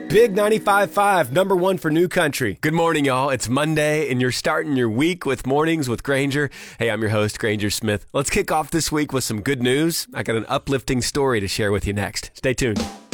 Big 95.5, number one for New Country. Good morning, y'all. It's Monday, and you're starting your week with Mornings with Granger. Hey, I'm your host, Granger Smith. Let's kick off this week with some good news. I got an uplifting story to share with you next. Stay tuned.